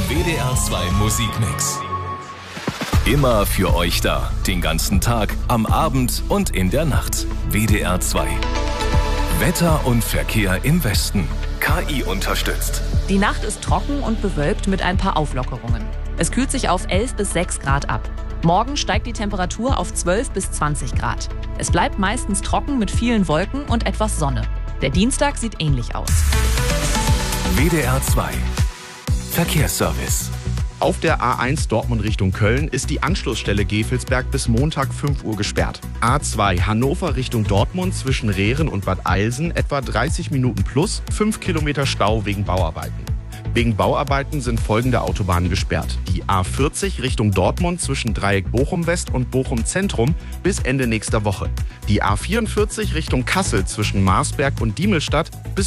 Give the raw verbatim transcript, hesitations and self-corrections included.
W D R zwei Musikmix. Immer für euch da. Den ganzen Tag, am Abend und in der Nacht. W D R zwei. Wetter und Verkehr im Westen. K I unterstützt. Die Nacht ist trocken und bewölkt mit ein paar Auflockerungen. Es kühlt sich auf elf bis sechs Grad ab. Morgen steigt die Temperatur auf zwölf bis zwanzig Grad. Es bleibt meistens trocken mit vielen Wolken und etwas Sonne. Der Dienstag sieht ähnlich aus. W D R zwei. Verkehrsservice. Auf der A eins Dortmund Richtung Köln ist die Anschlussstelle Gevelsberg bis Montag fünf Uhr gesperrt. A zwei Hannover Richtung Dortmund zwischen Rehren und Bad Eilsen etwa dreißig Minuten plus, fünf Kilometer Stau wegen Bauarbeiten. Wegen Bauarbeiten sind folgende Autobahnen gesperrt. Die A vierzig Richtung Dortmund zwischen Dreieck Bochum West und Bochum Zentrum bis Ende nächster Woche. Die A vierundvierzig Richtung Kassel zwischen Marsberg und Diemelstadt bis